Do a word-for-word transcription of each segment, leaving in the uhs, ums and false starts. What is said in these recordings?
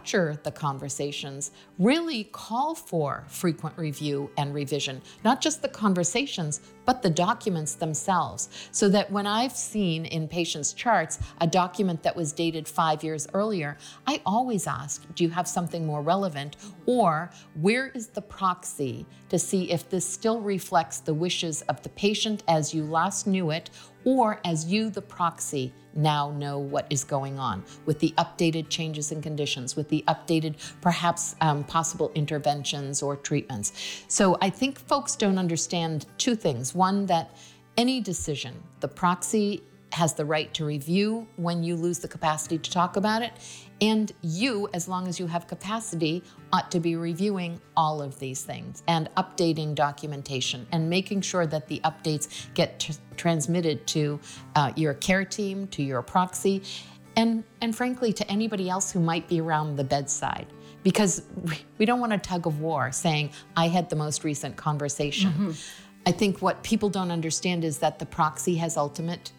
structure the conversations, really call for frequent review and revision, not just the conversations, but the documents themselves. So that when I've seen in patients' charts a document that was dated five years earlier, I always ask, do you have something more relevant? Or where is the proxy to see if this still reflects the wishes of the patient as you last knew it, or as you, the proxy, now know what is going on with the updated changes in conditions, with the updated perhaps um, possible interventions or treatments. So I think folks don't understand two things. One, that any decision, the proxy has the right to review when you lose the capacity to talk about it. And you, as long as you have capacity, ought to be reviewing all of these things and updating documentation and making sure that the updates get tr- transmitted to uh, your care team, to your proxy, and, and frankly, to anybody else who might be around the bedside. Because we don't want a tug of war saying, I had the most recent conversation. Mm-hmm. I think what people don't understand is that the proxy has ultimate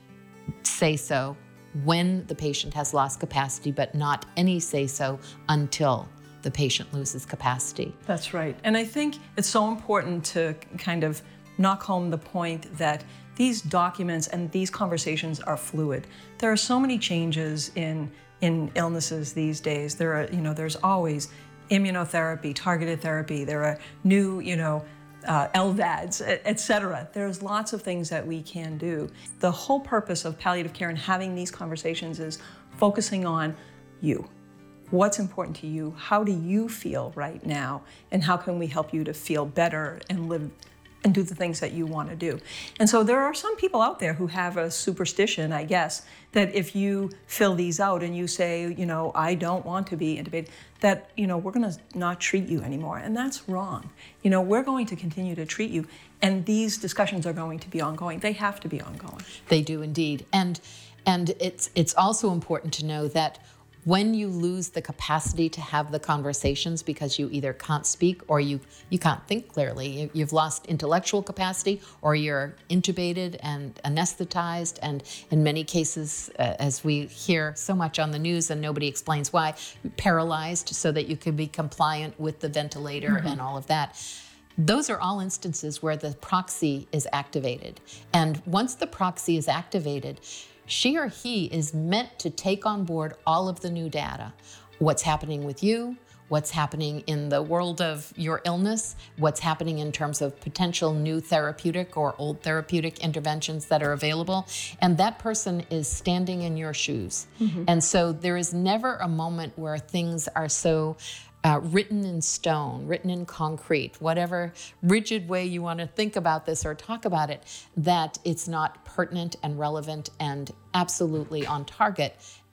say-so when the patient has lost capacity, but not any say-so until the patient loses capacity. That's right. And I think it's so important to kind of knock home the point that these documents and these conversations are fluid. There are so many changes in in illnesses these days. There are, you know, there's always immunotherapy, targeted therapy. There are new, you know, Uh, L V A Ds, et cetera. There's lots of things that we can do. The whole purpose of palliative care and having these conversations is focusing on you. What's important to you? How do you feel right now? And how can we help you to feel better and live and do the things that you want to do? And so there are some people out there who have a superstition, I guess, that if you fill these out and you say, you know, I don't want to be intubated, that, you know, we're going to not treat you anymore. And that's wrong. You know, we're going to continue to treat you. And these discussions are going to be ongoing. They have to be ongoing. They do indeed. And and it's it's also important to know that when you lose the capacity to have the conversations because you either can't speak or you, you can't think clearly, you've lost intellectual capacity, or you're intubated and anesthetized, and in many cases, uh, as we hear so much on the news and nobody explains why, paralyzed so that you can be compliant with the ventilator mm-hmm. and all of that. Those are all instances where the proxy is activated. And once the proxy is activated, she or he is meant to take on board all of the new data. What's happening with you, what's happening in the world of your illness, what's happening in terms of potential new therapeutic or old therapeutic interventions that are available. And that person is standing in your shoes. Mm-hmm. And so there is never a moment where things are so Uh, written in stone, written in concrete, whatever rigid way you want to think about this or talk about it, that it's not pertinent and relevant and absolutely on target.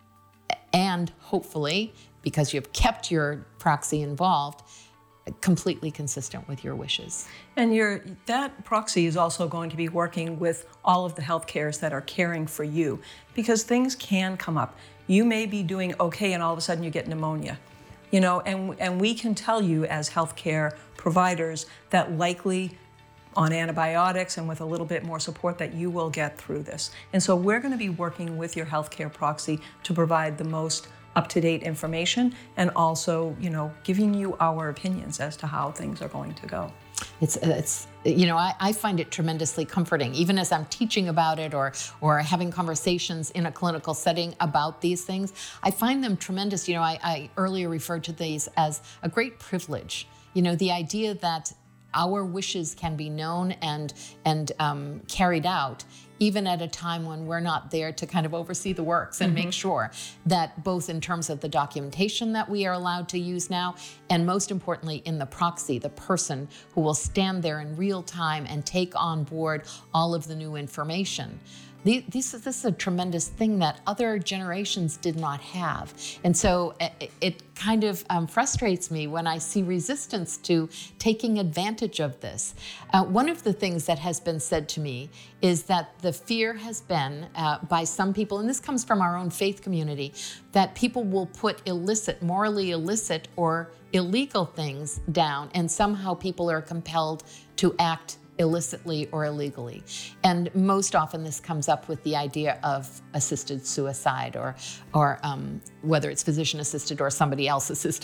And hopefully, because you've kept your proxy involved, completely consistent with your wishes. And your that proxy is also going to be working with all of the healthcares that are caring for you, because things can come up. You may be doing okay and all of a sudden you get pneumonia. You know, and and we can tell you as healthcare providers that likely on antibiotics and with a little bit more support that you will get through this. And so we're going to be working with your healthcare proxy to provide the most up-to-date information and also, you know, giving you our opinions as to how things are going to go. It's, it's you know, I, I find it tremendously comforting, even as I'm teaching about it or or having conversations in a clinical setting about these things. I find them tremendous. You know, I, I earlier referred to these as a great privilege. You know, the idea that our wishes can be known and and um, carried out, even at a time when we're not there to kind of oversee the works and mm-hmm. make sure that both in terms of the documentation that we are allowed to use now, and most importantly in the proxy, the person who will stand there in real time and take on board all of the new information. This is, this is a tremendous thing that other generations did not have. And so it, it kind of um, frustrates me when I see resistance to taking advantage of this. Uh, one of the things that has been said to me is that the fear has been uh, by some people, and this comes from our own faith community, that people will put illicit, morally illicit or illegal things down, and somehow people are compelled to act illicitly or illegally. And most often this comes up with the idea of assisted suicide, or, or um, whether it's physician assisted or somebody else assisted